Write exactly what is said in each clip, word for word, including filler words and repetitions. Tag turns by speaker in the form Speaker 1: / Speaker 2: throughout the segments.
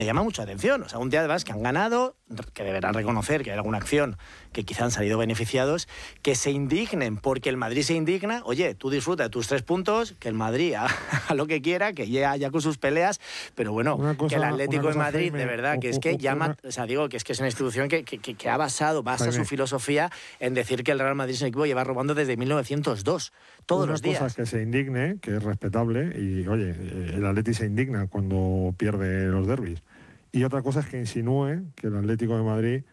Speaker 1: Me llama mucha atención. O sea, un día además que han ganado, que deberán reconocer que hay alguna acción que quizá han salido beneficiados, que se indignen porque el Madrid se indigna. Oye, tú disfruta de tus tres puntos, que el Madrid haga lo que quiera, que ya, ya con sus peleas, pero bueno, cosa, que el Atlético de Madrid, Jaime, de verdad, que es que llama, una... o sea, digo que es que es una institución que, que, que ha basado, basa Jaime. su filosofía en decir que el Real Madrid es un equipo que lleva robando desde mil novecientos dos, todos
Speaker 2: una
Speaker 1: los días.
Speaker 2: Una cosa es que se indigne, que es respetable, y oye, el Atleti se indigna cuando pierde los derbis. Y otra cosa es que insinúe que el Atlético de Madrid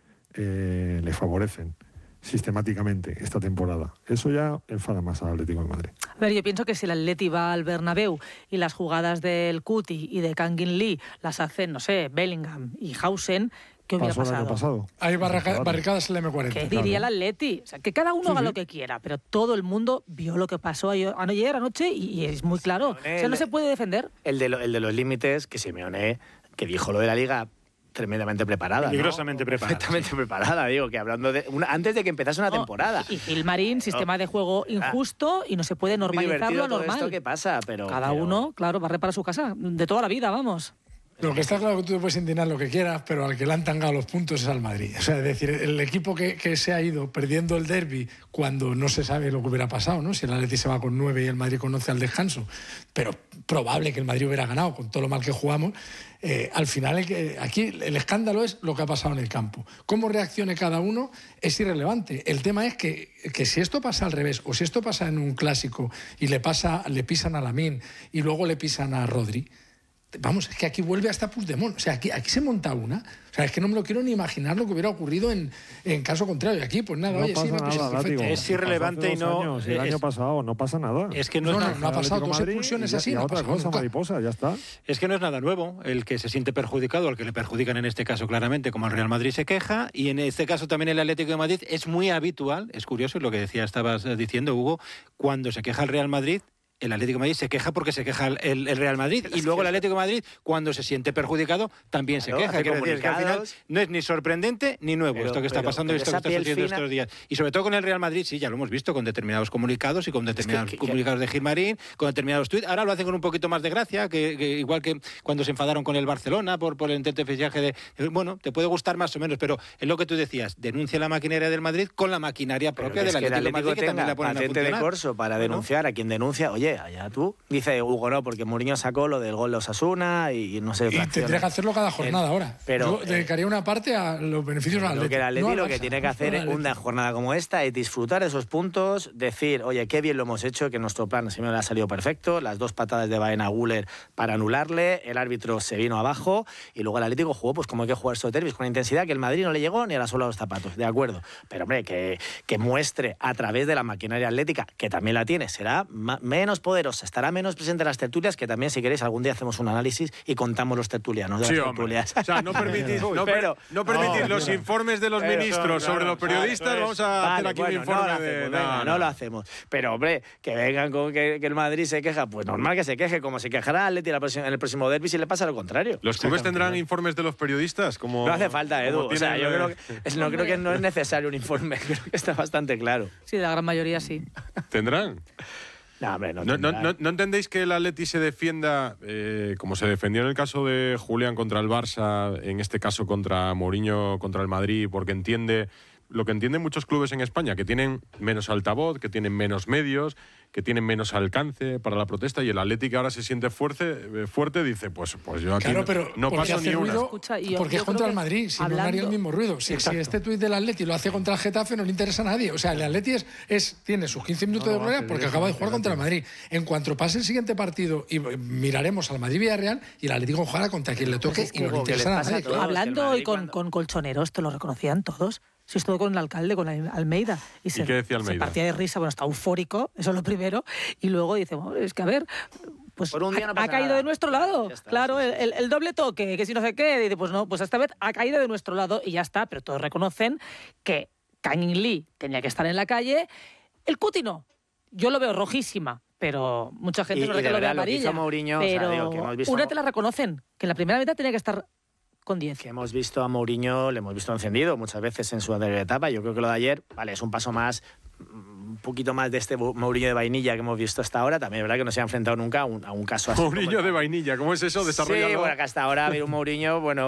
Speaker 2: eh, le favorecen sistemáticamente esta temporada. Eso ya enfada más al Atlético de Madrid.
Speaker 3: A ver, yo pienso que si el Atleti va al Bernabéu y las jugadas del Cuti y de Kangin Lee las hacen, no sé, Bellingham y Hausen, ¿qué hubiera
Speaker 2: pasó
Speaker 3: pasado?
Speaker 2: El año pasado?
Speaker 4: Hay barraca, barricadas en la eme cuarenta.
Speaker 3: ¿Qué diría claro. el Atleti? O sea, que cada uno sí, haga sí. lo que quiera, pero todo el mundo vio lo que pasó ayer, ayer anoche y, y es muy claro. Simeone, o sea, no se puede defender.
Speaker 1: El de, lo, el de los límites, que Simeone, que dijo lo de la Liga tremendamente preparada,
Speaker 5: peligrosamente
Speaker 1: ¿no?
Speaker 5: preparada.
Speaker 1: Perfectamente sí. preparada, digo, que hablando de una, antes de que empezase una no, temporada.
Speaker 3: Y Gilmarín, sistema no. de juego injusto y no se puede normalizar lo normal.
Speaker 1: Esto que pasa, pero
Speaker 3: cada
Speaker 1: pero...
Speaker 3: uno, claro, barre para su casa, de toda la vida, vamos.
Speaker 4: Lo que está claro que tú te puedes indignar lo que quieras, pero al que le han tangado los puntos es al Madrid. O sea, es decir, el equipo que, que se ha ido perdiendo el derbi cuando no se sabe lo que hubiera pasado, ¿no? Si el Atleti se va con nueve y el Madrid con once al descanso, pero probable que el Madrid hubiera ganado con todo lo mal que jugamos. Eh, al final, el que, aquí el escándalo es lo que ha pasado en el campo. Cómo reaccione cada uno es irrelevante. El tema es que, que si esto pasa al revés, o si esto pasa en un clásico y le, pasa, le pisan a Lamine y luego le pisan a Rodri, vamos, es que aquí vuelve hasta Puigdemont. O sea, aquí, aquí se monta una. O sea, es que no me lo quiero ni imaginar lo que hubiera ocurrido en, en caso contrario. Y aquí, pues nada,
Speaker 2: no
Speaker 4: oye,
Speaker 2: pasa
Speaker 4: sí, me
Speaker 2: nada, látigo.
Speaker 5: Es irrelevante y no...
Speaker 2: Años, el es, año pasado no pasa nada.
Speaker 5: Es que no,
Speaker 4: no,
Speaker 5: es
Speaker 4: no,
Speaker 5: nada,
Speaker 4: no ha pasado dos expulsiones así.
Speaker 2: Y
Speaker 4: no
Speaker 2: otra cosa, nunca. mariposa, ya está.
Speaker 5: Es que no es nada nuevo. El que se siente perjudicado, al que le perjudican en este caso claramente, como el Real Madrid se queja, y en este caso también el Atlético de Madrid, es muy habitual, es curioso, lo que decía, estabas diciendo, Hugo, cuando se queja el Real Madrid, el Atlético de Madrid se queja porque se queja el, el Real Madrid y luego el Atlético de Madrid, cuando se siente perjudicado, también claro, se queja. Quiero decir que al final no es ni sorprendente ni nuevo pero, esto que está pero, pasando y esto que está sucediendo fina... estos días. Y sobre todo con el Real Madrid, sí, ya lo hemos visto con determinados comunicados y con determinados es que, comunicados que... de Gilmarín, con determinados tuits. Ahora lo hacen con un poquito más de gracia, que, que igual que cuando se enfadaron con el Barcelona por, por el intento de fichaje de... Bueno, te puede gustar más o menos, pero es lo que tú decías, denuncia la maquinaria del Madrid con la maquinaria propia del Atlético de Madrid, que también la ponen a funcionar.
Speaker 1: De corso para denunciar a quien denuncia, oye, allá tú. Dice Hugo, no, porque Mourinho sacó lo del gol de Osasuna y no sé...
Speaker 4: Y tendría que hacerlo cada jornada eh, ahora. Pero, Yo dedicaría una parte a los beneficios al Atleti.
Speaker 1: Lo que el Atleti
Speaker 4: no
Speaker 1: lo que tiene que hacer en una jornada como esta es disfrutar de esos puntos, decir, oye, qué bien lo hemos hecho, que nuestro plan siempre le ha salido perfecto, las dos patadas de Baena Güler para anularle, el árbitro se vino abajo y luego el Atlético jugó pues como hay que jugar estos derbis, con intensidad que el Madrid no le llegó ni a la sola de los zapatos, de acuerdo. Pero hombre, que, que muestre a través de la maquinaria atlética, que también la tiene, será menos poderosa, estará menos presente en las tertulias, que también, si queréis, algún día hacemos un análisis y contamos los tertulianos de
Speaker 6: sí,
Speaker 1: las tertulias.
Speaker 6: O sea, no permitís, no,
Speaker 1: pero,
Speaker 6: no permitís no, los no, informes de los pero, ministros no, sobre no, los periodistas, vale, vamos a vale, hacer aquí bueno, un informe
Speaker 1: no
Speaker 6: de...
Speaker 1: Hacemos, no, venga, no, no lo hacemos. Pero, hombre, que vengan con que, que el Madrid se queja, pues normal que se queje, como se quejará al Atleti en el próximo derbi si le pasa lo contrario.
Speaker 6: ¿Los clubes tendrán informes de los periodistas? Como,
Speaker 1: no hace falta, Edu. O sea, yo creo que, es, no creo que no es necesario un informe, creo que está bastante claro.
Speaker 3: Sí, la gran mayoría sí.
Speaker 6: ¿Tendrán?
Speaker 1: No, hombre, no,
Speaker 6: no, no, no, ¿No entendéis que el Atleti se defienda, eh, como se defendió en el caso de Julián contra el Barça, en este caso contra Mourinho, contra el Madrid, porque entiende lo que entienden muchos clubes en España, que tienen menos altavoz, que tienen menos medios, que tienen menos alcance para la protesta, y el Atleti, que ahora se siente fuerte, fuerte dice, pues, pues yo aquí
Speaker 4: claro,
Speaker 6: no,
Speaker 4: pero
Speaker 6: no paso ni una.
Speaker 3: Escucha, yo,
Speaker 4: porque
Speaker 3: yo
Speaker 4: es contra el Madrid, si hablando... no haría el mismo ruido. Si, si este tuit del Atleti lo hace contra el Getafe, no le interesa a nadie. O sea, el Atleti es, es, tiene sus quince minutos no, de gloria porque acaba de jugar contra el Madrid. En cuanto pase el siguiente partido, y miraremos al Madrid-Villarreal, y el Atleti jugará contra quien le toque, y no le interesa a nadie.
Speaker 3: Todos, hablando hoy con, cuando... con colchoneros, te lo reconocían todos. Si estuvo con el alcalde, con Almeida. Y, se,
Speaker 6: ¿Y qué decía Almeida?
Speaker 3: Se partía de risa, bueno, está eufórico, eso es lo primero. Y luego dice, bueno, es que a ver, pues
Speaker 1: Por un día no
Speaker 3: ha, ha caído
Speaker 1: nada.
Speaker 3: de nuestro lado.
Speaker 1: Está,
Speaker 3: claro,
Speaker 1: sí, sí.
Speaker 3: El, el doble toque, que si no sé qué. Dice, pues no, pues esta vez ha caído de nuestro lado y ya está. Pero todos reconocen que Kangin Lee tenía que estar en la calle. El Cuti no. Yo lo veo rojísima. Pero mucha gente
Speaker 1: y,
Speaker 3: no
Speaker 1: y
Speaker 3: que lo ve
Speaker 1: verdad,
Speaker 3: amarilla.
Speaker 1: Lo Mourinho,
Speaker 3: pero
Speaker 1: o sea, digo, que hemos visto...
Speaker 3: una te la reconocen, que en la primera mitad tenía que estar con diez.
Speaker 1: Que hemos visto a Mourinho, le hemos visto encendido muchas veces en su anterior etapa. Yo creo que lo de ayer, vale, es un paso más un poquito más de este Mourinho de vainilla que hemos visto hasta ahora, también es verdad que no se ha enfrentado nunca a un, a un caso así.
Speaker 6: Mourinho
Speaker 1: como...
Speaker 6: de vainilla, ¿cómo es eso? Desarrollado.
Speaker 1: Sí, bueno, que hasta ahora ha habido un Mourinho, bueno,